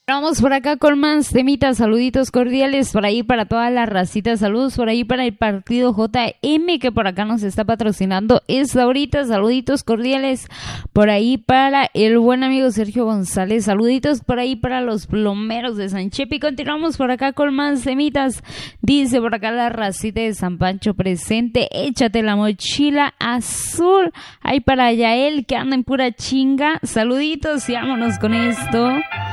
Vamos por acá con más temitas, saluditos cordiales por ahí para toda la racita, saludos por ahí para el partido JM que por acá nos está patrocinando esta ahorita, saluditos cordiales por ahí para el buen amigo Sergio González, saluditos por ahí para los plomeros de San Chepe y continuamos por acá con más temitas, dice por acá la racita de San Pancho presente, échate la mochila azul, ahí para Yael que anda en pura chinga, saluditos y vámonos con esto.